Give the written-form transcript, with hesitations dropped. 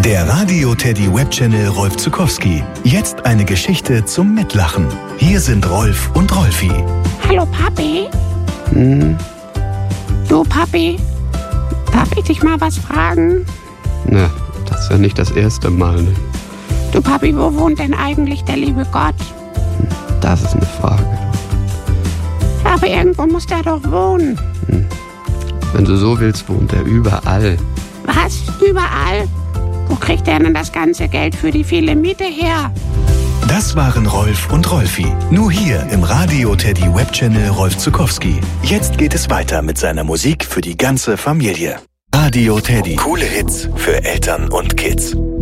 Der Radio Teddy Webchannel Rolf Zuckowski. Jetzt eine Geschichte zum Mitlachen. Hier sind Rolf und Rolfi. Hallo Papi. Du Papi, darf ich dich mal was fragen? Na, das ist ja nicht das erste Mal, ne? Du Papi, wo wohnt denn eigentlich der liebe Gott? Das ist eine Frage. Aber irgendwo muss der doch wohnen. Wenn du so willst, wohnt er überall. Was? Überall? Wo kriegt er denn das ganze Geld für die viele Miete her? Das waren Rolf und Rolfi. Nur hier im Radio Teddy Webchannel Rolf Zuckowski. Jetzt geht es weiter mit seiner Musik für die ganze Familie. Radio Teddy. Coole Hits für Eltern und Kids.